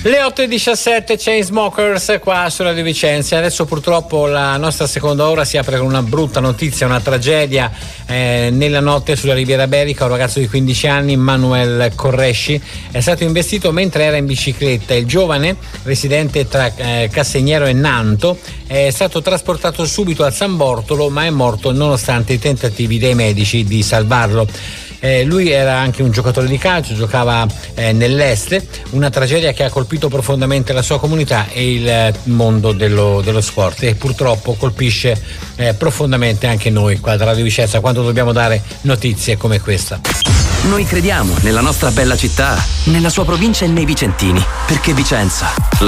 Le 8:17, Chainsmokers qua su Radio Vicenza. Adesso purtroppo la nostra seconda ora si apre con una brutta notizia, una tragedia. Nella notte sulla Riviera Berica un ragazzo di 15 anni, Manuel Corresci, è stato investito mentre era in bicicletta. Il giovane, residente tra Casseniero e Nanto, è stato trasportato subito a San Bortolo, ma è morto nonostante i tentativi dei medici di salvarlo. Lui era anche un giocatore di calcio, giocava nell'Este, una tragedia che ha colpito profondamente la sua comunità e il mondo dello sport, e purtroppo colpisce profondamente anche noi qua da Radio Vicenza quando dobbiamo dare notizie come questa. Noi crediamo nella nostra bella città, nella sua provincia e nei vicentini, perché Vicenza